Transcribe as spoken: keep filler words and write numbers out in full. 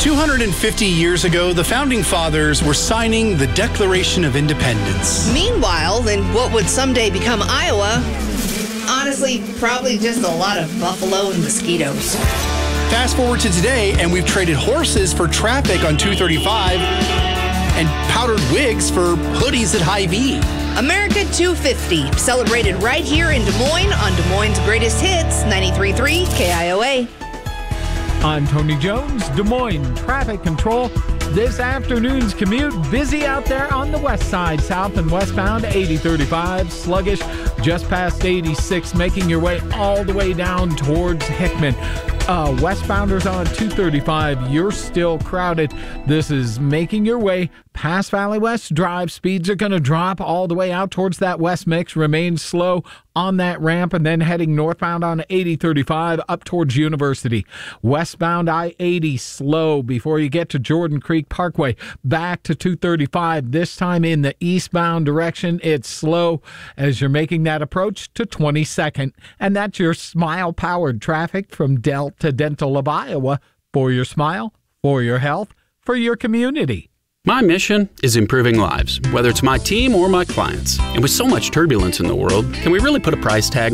two hundred fifty years ago, the Founding Fathers were signing the Declaration of Independence. Meanwhile, in what would someday become Iowa, honestly, probably just a lot of buffalo and mosquitoes. Fast forward to today, and we've traded horses for traffic on two thirty-five and powdered wigs for hoodies at Hy-Vee. America two fifty, celebrated right here in Des Moines on Des Moines' Greatest Hits, ninety-three point three K I O A. I'm Tony Jones, Des Moines Traffic Control. This afternoon's commute, busy out there on the west side, south and westbound, eighty thirty-five, sluggish, just past eighty-six, making your way all the way down towards Hickman. Uh, westbounders on two thirty-five, you're still crowded. This is making your way past Valley West Drive. Speeds are going to drop all the way out towards that west mix. Remain slow on that ramp and then heading northbound on eighty thirty-five up towards University. Westbound I eighty slow before you get to Jordan Creek Parkway. Back to two thirty-five, this time in the eastbound direction. It's slow as you're making that approach to twenty-second. And that's your smile-powered traffic from Delta Dental of Iowa. For your smile, for your health, for your community. My mission is improving lives, whether it's my team or my clients. And with so much turbulence in the world, can we really put a price tag